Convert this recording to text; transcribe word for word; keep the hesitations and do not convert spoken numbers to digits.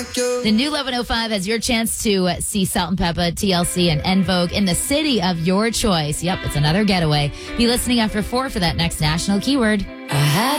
like you. The new eleven oh five has your chance to uh, see Salt and Peppa, T L C, and En Vogue in the city of your choice. Yep, it's another getaway. Be listening after four for that next national keyword. I had